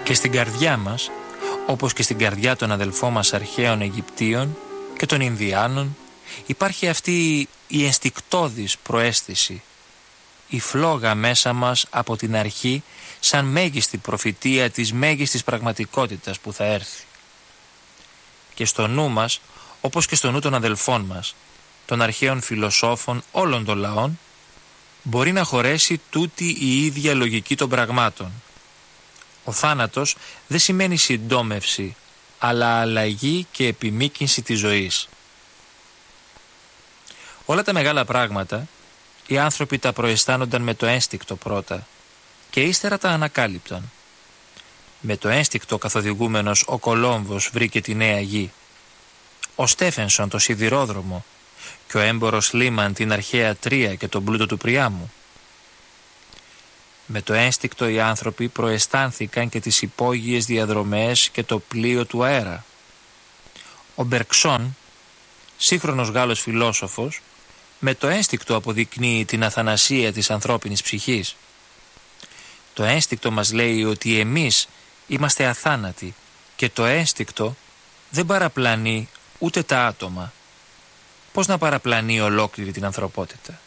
Και στην καρδιά μας, όπως και στην καρδιά των αδελφών μας αρχαίων Αιγυπτίων και των Ινδιάνων, υπάρχει αυτή η ενστικτώδης προαίσθηση, η φλόγα μέσα μας από την αρχή σαν μέγιστη προφητεία της μέγιστης πραγματικότητας που θα έρθει. Και στο νου μας, όπως και στο νου των αδελφών μας, των αρχαίων φιλοσόφων όλων των λαών, μπορεί να χωρέσει τούτη η ίδια λογική των πραγμάτων. Ο θάνατος δεν σημαίνει συντόμευση, αλλά αλλαγή και επιμήκυνση της ζωής. Όλα τα μεγάλα πράγματα, οι άνθρωποι τα προαισθάνονταν με το ένστικτο πρώτα και ύστερα τα ανακάλυπταν. Με το ένστικτο καθοδηγούμενος ο Κολόμβος βρήκε τη νέα γη, ο Στέφενσον το σιδηρόδρομο και ο έμπορος Λίμαν την αρχαία Τρία και τον πλούτο του Πριάμου. Με το ένστικτο οι άνθρωποι προαισθάνθηκαν και τις υπόγειες διαδρομές και το πλοίο του αέρα. Ο Μπερξόν, σύγχρονος Γάλλος φιλόσοφος, με το ένστικτο αποδεικνύει την αθανασία της ανθρώπινης ψυχής. Το ένστικτο μας λέει ότι εμείς είμαστε αθάνατοι και το ένστικτο δεν παραπλανεί ούτε τα άτομα. Πώς να παραπλανεί ολόκληρη την ανθρωπότητα?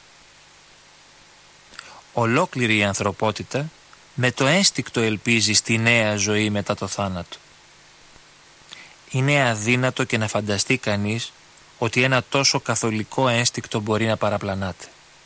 Ολόκληρη η ανθρωπότητα με το ένστικτο ελπίζει στη νέα ζωή μετά το θάνατο. Είναι αδύνατο και να φανταστεί κανείς ότι ένα τόσο καθολικό ένστικτο μπορεί να παραπλανάται.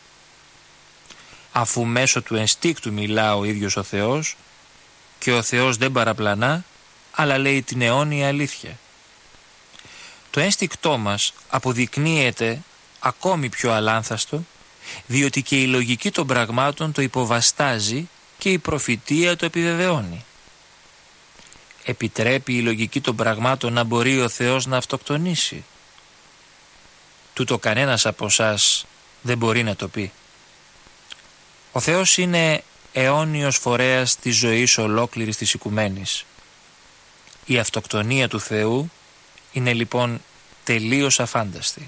Αφού μέσω του ενστίκτου μιλά ο ίδιος ο Θεός και ο Θεός δεν παραπλανά, αλλά λέει την αιώνια αλήθεια. Το ένστικτό μας αποδεικνύεται ακόμη πιο αλάνθαστο, διότι και η λογική των πραγμάτων το υποβαστάζει και η προφητεία το επιβεβαιώνει. Επιτρέπει η λογική των πραγμάτων να μπορεί ο Θεός να αυτοκτονήσει? Τούτο κανένας από εσάς δεν μπορεί να το πει. Ο Θεός είναι αιώνιος φορέας της ζωής ολόκληρης της οικουμένης. Η αυτοκτονία του Θεού είναι λοιπόν τελείως αφάνταστη.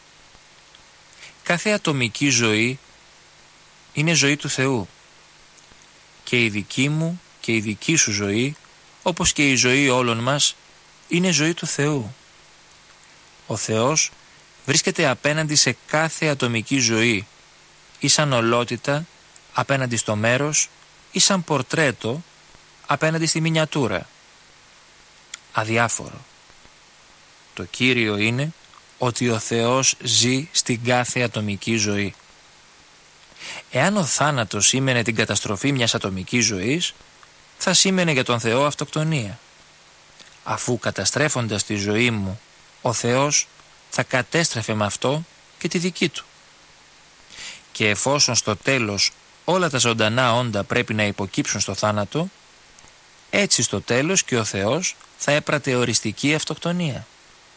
Κάθε ατομική ζωή είναι ζωή του Θεού και η δική μου και η δική σου ζωή, όπως και η ζωή όλων μας, είναι ζωή του Θεού. Ο Θεός βρίσκεται απέναντι σε κάθε ατομική ζωή ή σαν ολότητα απέναντι στο μέρος ή σαν πορτρέτο απέναντι στη μινιατούρα. Αδιάφορο. Το κύριο είναι ότι ο Θεός ζει στην κάθε ατομική ζωή. Εάν ο θάνατος σήμαινε την καταστροφή μιας ατομικής ζωής, θα σήμαινε για τον Θεό αυτοκτονία. Αφού καταστρέφοντας τη ζωή μου, ο Θεός θα κατέστρεφε με αυτό και τη δική του. Και εφόσον στο τέλος όλα τα ζωντανά όντα πρέπει να υποκύψουν στο θάνατο, έτσι στο τέλος και ο Θεός θα έπρατε οριστική αυτοκτονία.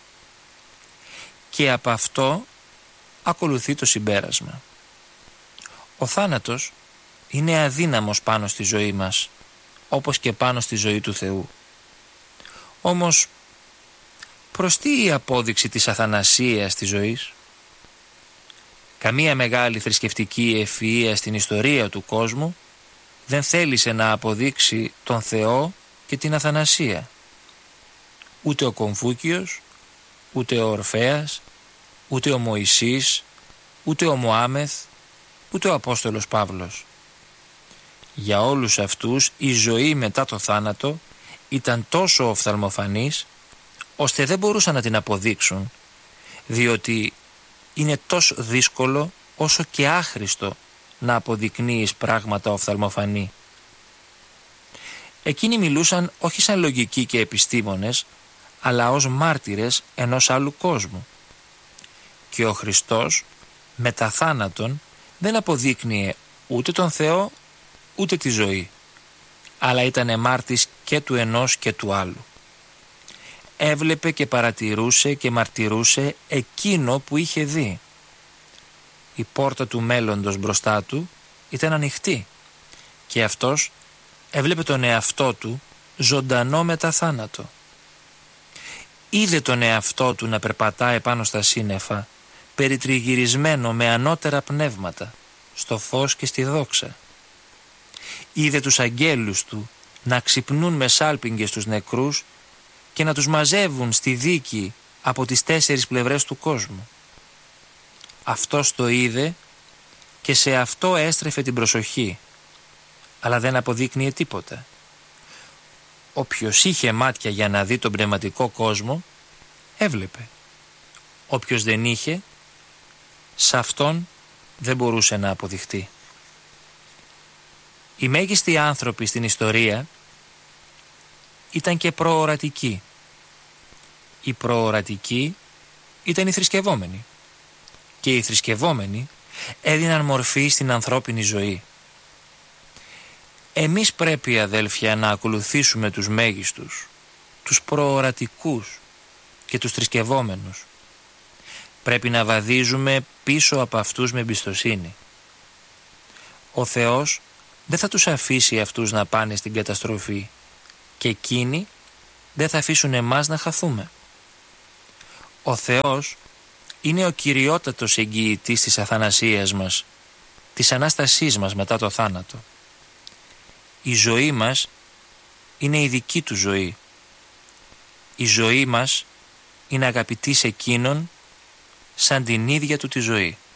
Και από αυτό ακολουθεί το συμπέρασμα. Ο θάνατος είναι αδύναμος πάνω στη ζωή μας, όπως και πάνω στη ζωή του Θεού. Όμως, προς τι η απόδειξη της αθανασίας της ζωής? Καμία μεγάλη θρησκευτική ευφυΐα στην ιστορία του κόσμου δεν θέλησε να αποδείξει τον Θεό και την αθανασία. Ούτε ο Κομφούκιος, ούτε ο Ορφέας, ούτε ο Μωυσής, ούτε ο Μωάμεθ, ούτε ο Απόστολος Παύλος. Για όλους αυτούς η ζωή μετά το θάνατο ήταν τόσο οφθαλμοφανής, ώστε δεν μπορούσαν να την αποδείξουν, διότι είναι τόσο δύσκολο όσο και άχρηστο να αποδεικνύεις πράγματα οφθαλμοφανή. Εκείνοι μιλούσαν όχι σαν λογικοί και επιστήμονες, αλλά ως μάρτυρες ενός άλλου κόσμου. Και ο Χριστός μετά θάνατον δεν αποδείκνυε ούτε τον Θεό ούτε τη ζωή, αλλά ήταν μάρτης και του ενός και του άλλου. Έβλεπε και παρατηρούσε και μαρτυρούσε εκείνο που είχε δει. Η πόρτα του μέλλοντος μπροστά του ήταν ανοιχτή και αυτός έβλεπε τον εαυτό του ζωντανό μετά θάνατο. Είδε τον εαυτό του να περπατάει πάνω στα σύννεφα, περιτριγυρισμένο με ανώτερα πνεύματα, στο φως και στη δόξα. Είδε τους αγγέλους του να ξυπνούν με σάλπιγγες τους νεκρούς και να τους μαζεύουν στη δίκη από τις 4 πλευρές του κόσμου. Αυτός το είδε και σε αυτό έστρεφε την προσοχή, αλλά δεν αποδείκνυε τίποτα. Όποιος είχε μάτια για να δει τον πνευματικό κόσμο, έβλεπε. Όποιος δεν είχε, σε αυτόν δεν μπορούσε να αποδειχτεί. Οι μέγιστοι άνθρωποι στην ιστορία ήταν και προορατικοί. Οι προορατικοί ήταν οι θρησκευόμενοι και οι θρησκευόμενοι έδιναν μορφή στην ανθρώπινη ζωή. Εμείς πρέπει, αδέλφια, να ακολουθήσουμε τους μέγιστους, τους προορατικούς και τους θρησκευόμενους. Πρέπει να βαδίζουμε πίσω από αυτούς με εμπιστοσύνη. Ο Θεός δεν θα τους αφήσει αυτούς να πάνε στην καταστροφή και εκείνοι δεν θα αφήσουν εμάς να χαθούμε. Ο Θεός είναι ο κυριότατος εγγυητής της αθανασίας μας, της Ανάστασής μας μετά το θάνατο. Η ζωή μας είναι η δική του ζωή. Η ζωή μας είναι αγαπητή σε εκείνον σαν την ίδια του τη ζωή.